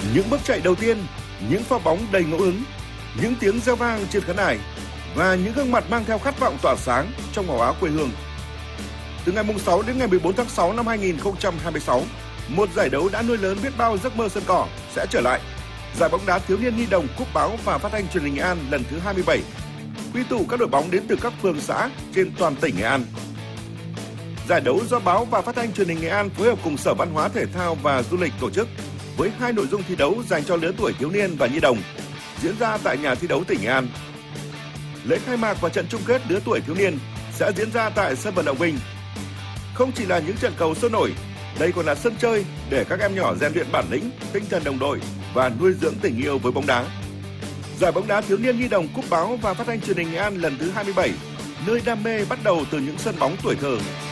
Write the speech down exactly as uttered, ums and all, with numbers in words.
Những bước chạy đầu tiên, những pha bóng đầy ngẫu hứng, những tiếng reo vang trên khán đài và những gương mặt mang theo khát vọng tỏa sáng trong màu áo quê hương. Từ ngày sáu đến ngày mười bốn tháng sáu năm hai nghìn không trăm hai mươi sáu, một giải đấu đã nuôi lớn biết bao giấc mơ sân cỏ sẽ trở lại. Giải bóng đá thiếu niên nhi đồng Cúp Báo và Phát thanh Truyền hình Nghệ An lần thứ hai mươi bảy, quy tụ các đội bóng đến từ các phường xã trên toàn tỉnh Nghệ An. Giải đấu do Báo và Phát thanh Truyền hình Nghệ An phối hợp cùng Sở Văn hóa Thể thao và Du lịch tổ chức với hai nội dung thi đấu dành cho lứa tuổi thiếu niên và nhi đồng diễn ra tại nhà thi đấu tỉnh Nghệ An. Lễ khai mạc và trận chung kết lứa tuổi thiếu niên sẽ diễn ra tại sân vận động Vinh. Không chỉ là những trận cầu sôi nổi, đây còn là sân chơi để các em nhỏ rèn luyện bản lĩnh, tinh thần đồng đội và nuôi dưỡng tình yêu với bóng đá. Giải bóng đá thiếu niên nhi đồng Cúp Báo và Phát thanh Truyền hình Nghệ An lần thứ hai mươi bảy, nơi đam mê bắt đầu từ những sân bóng tuổi thơ.